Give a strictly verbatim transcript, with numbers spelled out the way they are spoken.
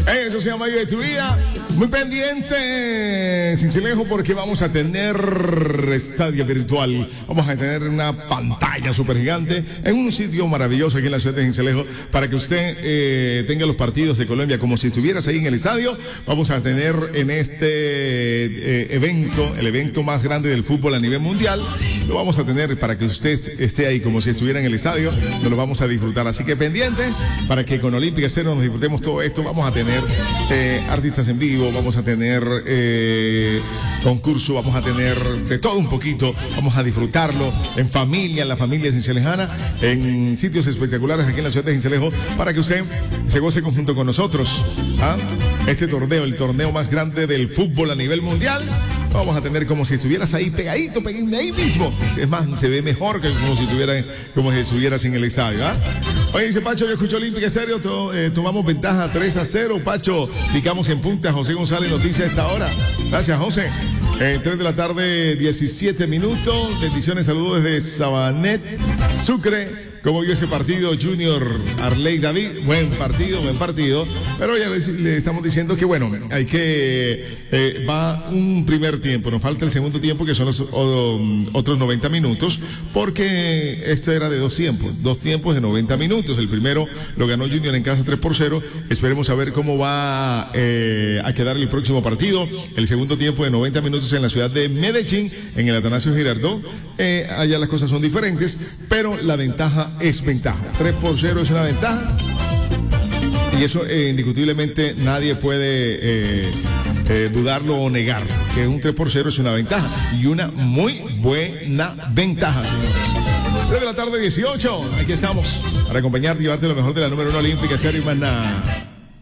Eso se llama Vive tu Vida. Muy pendiente, Sincelejo, porque vamos a tener estadio virtual. Vamos a tener una pantalla súper gigante en un sitio maravilloso aquí en la ciudad de Sincelejo para que usted eh, tenga los partidos de Colombia como si estuvieras ahí en el estadio. Vamos a tener en este eh, evento, el evento más grande del fútbol a nivel mundial. Lo vamos a tener para que usted esté ahí como si estuviera en el estadio. Nos lo vamos a disfrutar. Así que pendiente para que con Olímpica Estéreo nos disfrutemos todo esto. Vamos a tener eh, artistas en vivo, vamos a tener eh, concurso, vamos a tener de todo un poquito. Vamos a disfrutarlo en familia, en la familia cincelejana, en sitios espectaculares aquí en la ciudad de Sincelejo, para que usted se goce conjunto con nosotros. ¿Ah? Este torneo, el torneo más grande del fútbol a nivel mundial, lo vamos a tener como si estuvieras ahí pegadito, pegadito ahí mismo. Es más, se ve mejor que como si estuvieras, como si estuvieras en el estadio. ¿Ah? Oye, dice Pacho, yo escucho Olímpica Estéreo, to, eh, tomamos ventaja tres a cero. Pacho, picamos en punta. José González, noticia a esta hora. Gracias, José. Eh, tres de la tarde, diecisiete minutos. Bendiciones, saludos desde Sabanet, Sucre. ¿Cómo vio ese partido, Junior Arley David? Buen partido, buen partido. Pero ya le, le estamos diciendo que, bueno, hay que... Eh, va un primer tiempo, nos falta el segundo tiempo, que son los o, otros noventa minutos, porque esto era de dos tiempos, dos tiempos de noventa minutos. El primero lo ganó Junior en casa tres por cero. Esperemos a ver cómo va eh, a quedar el próximo partido. El segundo tiempo de noventa minutos en la ciudad de Medellín, en el Atanasio Girardot. Eh, allá las cosas son diferentes, pero la ventaja es ventaja. tres por cero es una ventaja. Y eso eh, indiscutiblemente nadie puede eh, eh, dudarlo o negar, que un tres por cero es una ventaja. Y una muy buena ventaja, señores. tres de la tarde, dieciocho. Aquí estamos para acompañarte y llevarte lo mejor de la número uno Olímpica Estéreo y más nada.